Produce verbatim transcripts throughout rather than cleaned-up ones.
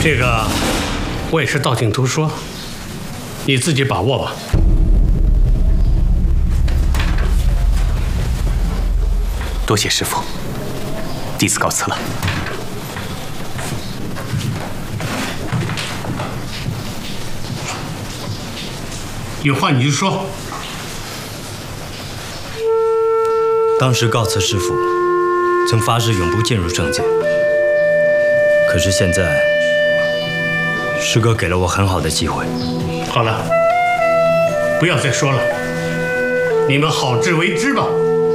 这个我也是道听途说，你自己把握吧。 多谢师父，弟子告辞了。 有话你就说。 当时告辞师父，曾发誓永不进入正界。可是现在，师哥给了我很好的机会。 好了，不要再说了，你们好自为之吧。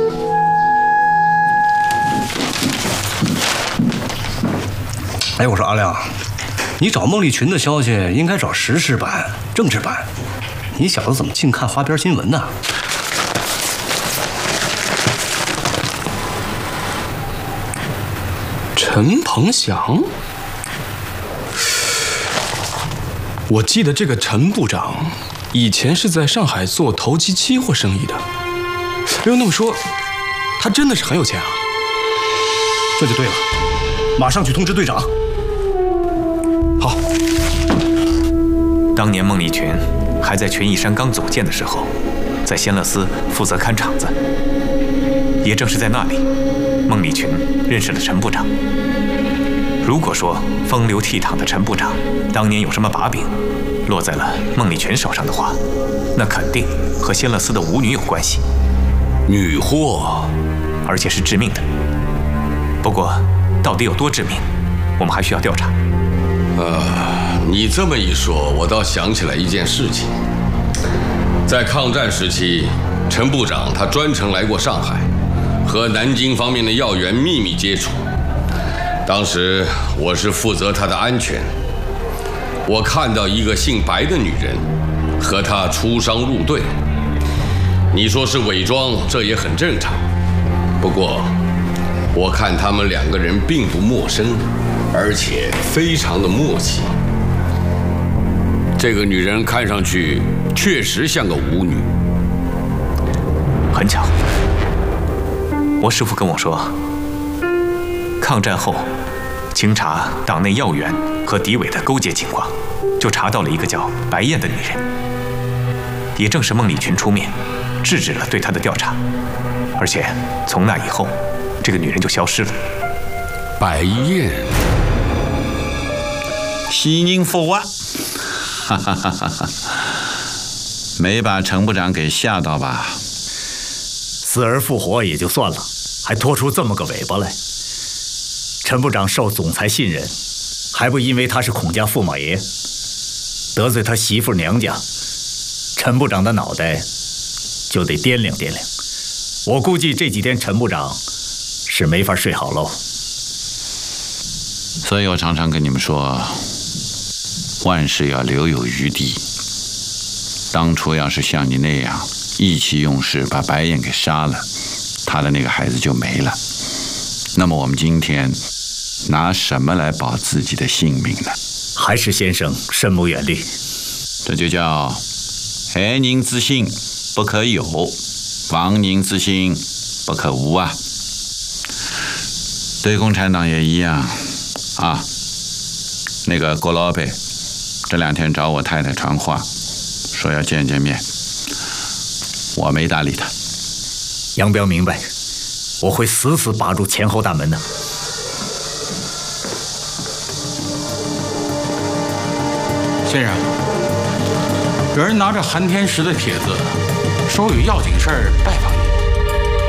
哎，我说阿亮，你找孟丽群的消息应该找时事版、政治版，你小子怎么净看花边新闻呢？ 陈鹏翔，我记得这个陈部长以前是在上海做投机期货生意的。要那么说，他真的是很有钱啊？ 这就对了，马上去通知队长。 好。 当年孟丽群还在群益山刚组建的时候，在仙乐司负责看场子，也正是在那里，孟丽群认识了陈部长。如果说风流倜傥的陈部长当年有什么把柄落在了孟丽群手上的话，那肯定和仙乐司的舞女有关系。 女祸， 而且是致命的。不过，到底有多致命，我们还需要调查。 呃，你这么一说，我倒想起来一件事情。在抗战时期，陈部长他专程来过上海，和南京方面的要员秘密接触。当时我是负责他的安全，我看到一个姓白的女人和他出商入对。你说是伪装，这也很正常。不过，我看他们两个人并不陌生，而且非常的默契。这个女人看上去确实像个舞女。 很巧，我师父跟我说，抗战后，清查党内要员和敌伪的勾结情况，就查到了一个叫白燕的女人。也正是孟丽群出面，制止了对她的调查，而且从那以后，这个女人就消失了。 白燕， 西宁佛啊，哈哈哈哈哈！没把陈部长给吓到吧？ 死而复活也就算了，还拖出这么个尾巴来。陈部长受总裁信任，还不因为他是孔家驸马爷，得罪他媳妇娘家，陈部长的脑袋就得掂量掂量。我估计这几天陈部长是没法睡好喽。 所以我常常跟你们说，万事要留有余地。当初要是像你那样意气用事，把白燕给杀了，他的那个孩子就没了。那么我们今天拿什么来保自己的性命呢？ 还是先生深谋远虑。 这就叫害人之心不可有，亡人之心不可无啊。对共产党也一样啊。那个郭老板这两天找我太太传话，说要见见面，我没搭理他。 杨彪明白，我会死死把住前后大门的。 先生，有人拿着韩天石的帖子，说有要紧事儿拜访